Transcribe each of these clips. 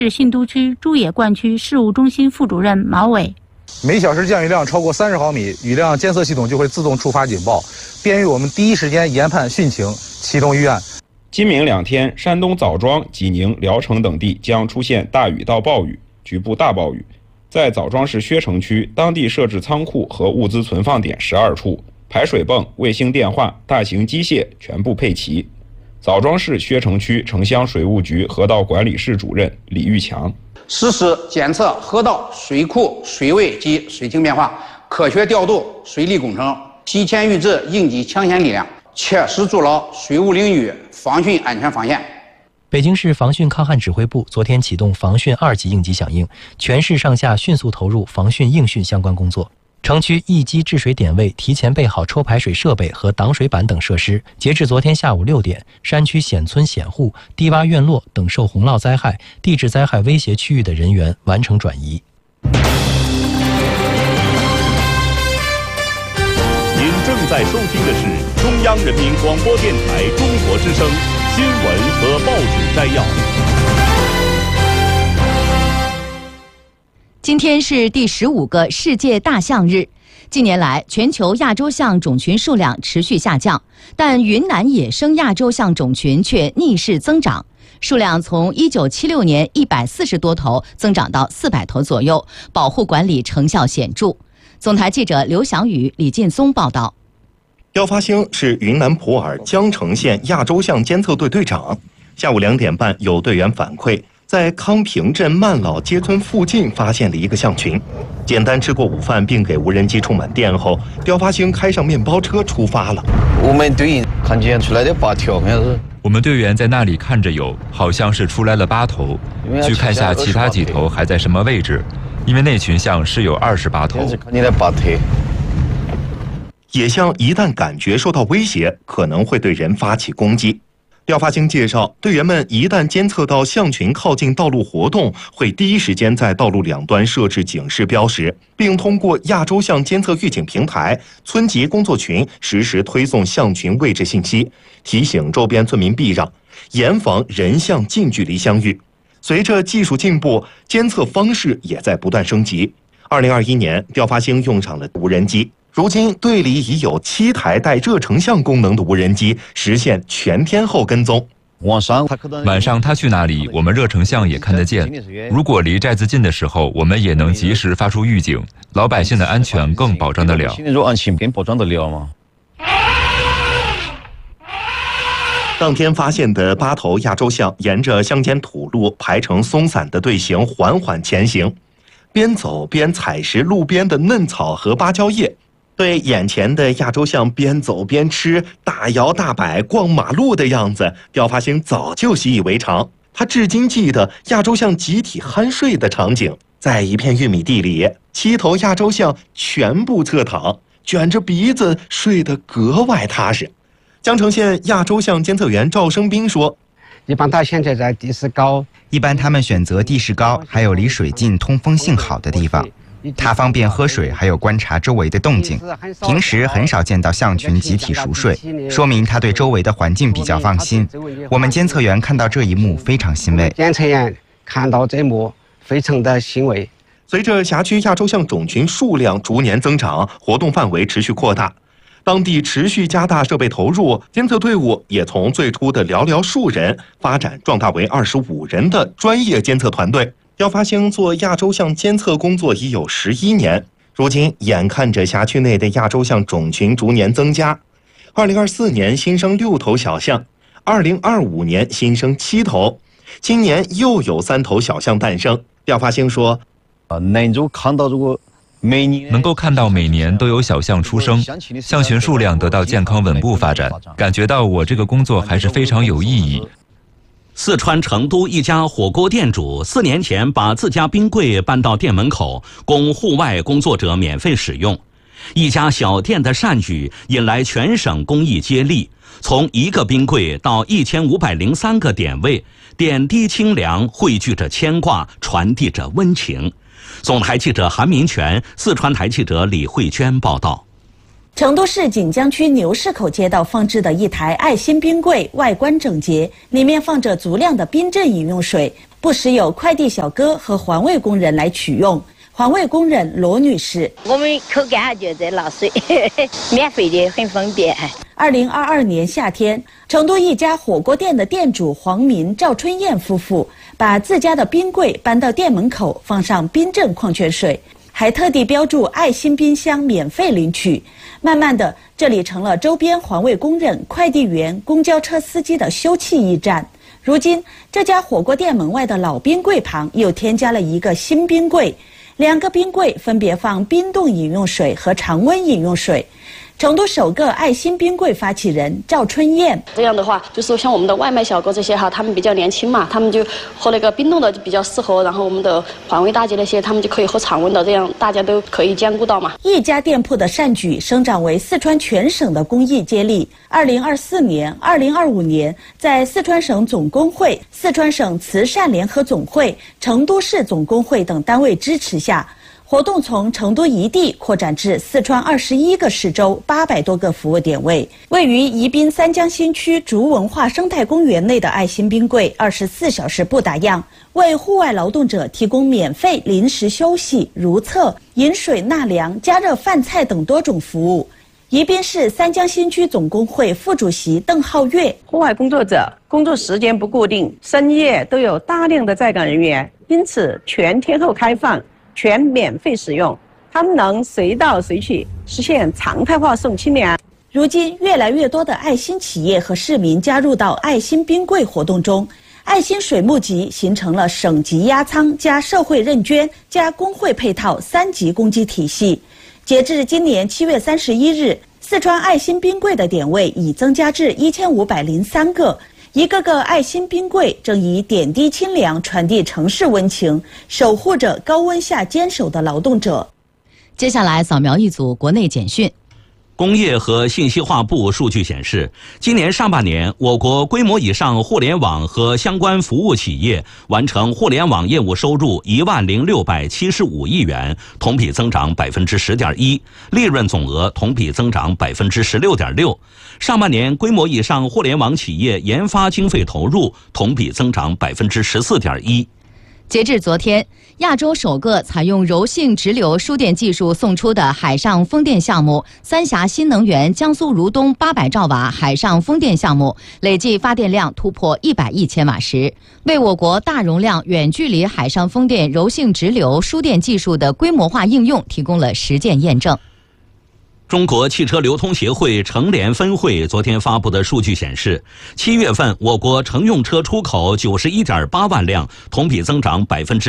是信都区朱野灌区事务中心副主任毛伟。 每小时降雨量超过30毫米，雨量监测系统就会自动触发警报，便于我们第一时间研判汛情，启动预案。 今明2天，山东枣庄、济宁、聊城等地将出现大雨到暴雨，局部大暴雨。在枣庄市薛城区，当地设置仓库和物资存放点12处，排水泵、卫星电话、大型机械全部配齐。枣庄市薛城区城乡水务局河道管理室主任李玉强： 实施检测河道、水库水位及水情变化，科学调度水利工程，提前预置应急抢险力量，切实筑牢水务领域防汛安全防线。 北京市防汛抗旱指挥部昨天启动防汛2级应急响应，全市上下迅速投入防汛应汛相关工作。城区一级治水点位提前备好抽排水设备和挡水板等设施。截至昨天下午6点，山区险村险户、低洼院落等受洪涝灾害、地质灾害威胁区域的人员完成转移。 您正在收听的是中央人民广播电台中国之声新闻和报纸摘要。 今天是第15个世界大象日。近年来，全球亚洲象种群数量持续下降，但云南野生亚洲象种群却逆势增长，数量从1976年140多头增长到400头左右，保护管理成效显著。总台记者刘翔宇、李劲松报道。 廖发兴是云南普洱江城县亚洲象监测队队长。下午2点半，有队员反馈，在康平镇曼老街村附近发现了一个象群。简单吃过午饭，并给无人机充满电后，廖发兴开上面包车出发了。 我们队员看见出来的8条， 我们队员在那里看着有，好像是出来了8头，去看下其他几头还在什么位置，因为那群象是有28头。 野象一旦感觉受到威胁，可能会对人发起攻击。廖发兴介绍，队员们一旦监测到象群靠近道路活动，会第一时间在道路两端设置警示标识，并通过亚洲象监测预警平台、村级工作群实时推送象群位置信息，提醒周边村民避让，严防人象近距离相遇。随着技术进步，监测方式也在不断升级。2021年，廖发兴用上了无人机。如今，队里已有7台带热成像功能的无人机实现全天候跟踪。 晚上他去哪里，我们热成像也看得见。如果离寨子近的时候，我们也能及时发出预警，老百姓的安全更保障得了。 当天发现的8头亚洲象沿着乡间土路排成松散的队形缓缓前行，边走边采食路边的嫩草和芭蕉叶。对眼前的亚洲象边走边吃、大摇大摆逛马路的样子，廖发兴早就习以为常。他至今记得亚洲象集体酣睡的场景，在一片玉米地里，7头亚洲象全部侧躺，卷着鼻子睡得格外踏实。江城县亚洲象监测员赵生斌说：“ 一般它现在在地势高， 一般他们选择地势高，还有离水近、通风性好的地方。它方便喝水，还有观察周围的动静。平时很少见到象群集体熟睡，说明它对周围的环境比较放心。我们监测员看到这一幕非常欣慰。 监测员看到这一幕非常的欣慰。” 随着辖区亚洲象种群数量逐年增长，活动范围持续扩大，当地持续加大设备投入，监测队伍也从最初的寥寥数人发展壮大为25人的专业监测团队。廖发兴做亚洲象监测工作已有11年，如今眼看着辖区内的亚洲象种群逐年增加，2024年新生6头小象，2025年新生7头，今年又有3头小象诞生。廖发兴说：“ 能够看到每年都有小象出生，象群数量得到健康稳步发展，感觉到我这个工作还是非常有意义。” 四川成都一家火锅店主4年前把自家冰柜搬到店门口，供户外工作者免费使用。一家小店的善举引来全省公益接力，从1个冰柜到1503个点位，点滴清凉，汇聚着牵挂，传递着温情。总台记者韩明全，四川台记者李慧娟报道。 成都市锦江区牛市口街道放置的一台爱心冰柜，外观整洁，里面放着足量的冰镇饮用水。 不时有快递小哥和环卫工人来取用。环卫工人罗女士：“ 我们口干就在拿水，免费的，很方便。 ”2022年夏天，成都一家火锅店的店主黄民、赵春燕夫妇把自家的冰柜搬到店门口，放上冰镇矿泉水，还特地标注爱心冰箱免费领取。慢慢的，这里成了周边环卫工人、快递员、公交车司机的休憩驿站。如今，这家火锅店门外的老冰柜旁又添加了一个新冰柜，2个冰柜分别放冰冻饮用水和常温饮用水。成都首个爱心冰柜发起人赵春燕：“ 这样的话，就是像我们的外卖小哥这些哈，他们比较年轻嘛，他们就喝那个冰冻的就比较适合。然后我们的环卫大姐那些，他们就可以喝常温的，这样大家都可以兼顾到嘛。” 一家店铺的善举生长为四川全省的公益接力。2024年、2025年，在四川省总工会、四川省慈善联合总会、成都市总工会等单位支持下，活动从成都一地扩展至四川21个市州800多个服务点位。位于宜宾三江新区竹文化生态公园内的爱心冰柜24小时不打烊，为户外劳动者提供免费临时休息、如厕、饮水纳凉、加热饭菜等多种服务。宜宾市三江新区总工会副主席邓浩月：“ 户外工作者工作时间不固定，深夜都有大量的在岗人员，因此全天候开放，全免费使用，他们能随到随去，实现常态化送清凉。”如今，越来越多的爱心企业和市民加入到爱心冰柜活动中，爱心水募集形成了省级压仓加社会认捐加工会配套3级公积体系。截至今年7月31日，四川爱心冰柜的点位已增加至1503个。一个个爱心冰柜正以点滴清凉传递城市温情，守护着高温下坚守的劳动者。 接下来扫描一组国内简讯。 工业和信息化部数据显示，今年上半年，我国规模以上互联网和相关服务企业完成互联网业务收入10675亿元，同比增长10.1%，利润总额同比增长16.6%。上半年规模以上互联网企业研发经费投入同比增长14.1%。 截至昨天，亚洲首个采用柔性直流输电技术送出的海上风电项目三峡新能源江苏如东800兆瓦海上风电项目，累计发电量突破100亿千瓦时，为我国大容量远距离海上风电柔性直流输电技术的规模化应用提供了实践验证。 中国汽车流通协会成联分会昨天发布的数据显示，7月份我国乘用车出口91.8万辆，同比增长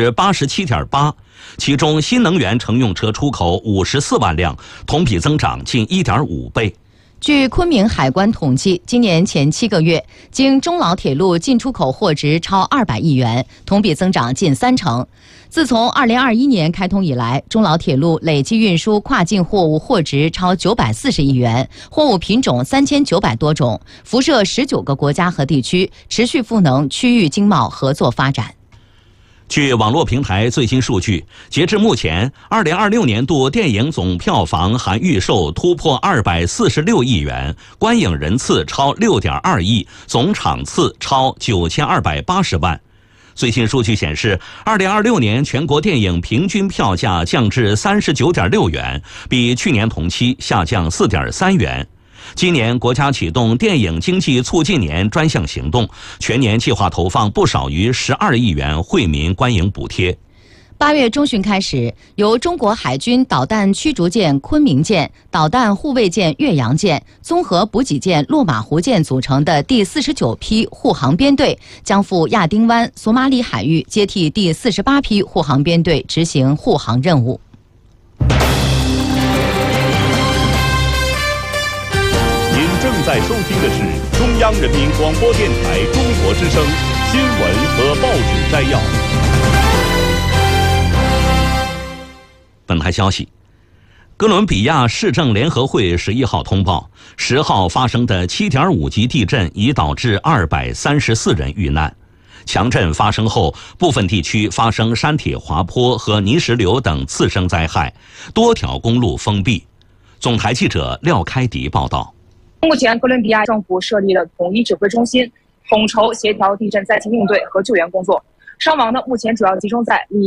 87.8%，其中新能源乘用车出口54万辆，同比增长近1.5倍。 据昆明海关统计，今年前7个月，经中老铁路进出口货值超200亿元，同比增长近30%。自从2021年开通以来，中老铁路累计运输跨境货物货值超940亿元，货物品种3900多种，辐射19个国家和地区，持续赋能区域经贸合作发展。 据网络平台最新数据，截至目前，2026年度电影总票房含预售突破246亿元，观影人次超6.2亿，总场次超9280万。最新数据显示，2026年全国电影平均票价降至39.6元，比去年同期下降4.3元。今年国家启动电影经济促进年专项行动，全年计划投放不少于12亿元惠民观影补贴。 8月中旬开始，由中国海军导弹驱逐舰昆明舰、导弹护卫舰岳阳舰、综合补给舰落马湖舰组成的第49批护航编队将赴亚丁湾、索马里海域接替第48批护航编队执行护航任务。 您正在收听的是中央人民广播电台中国之声新闻和报纸摘要。 本台消息，哥伦比亚市政联合会11号通报，10号发生的7.5级地震已导致234人遇难。强震发生后，部分地区发生山体滑坡和泥石流等次生灾害，多条公路封闭。总台记者廖开迪报道。 目前，哥伦比亚政府设立了统一指挥中心，统筹协调地震灾情应对和救援工作。 伤亡呢目前主要集中在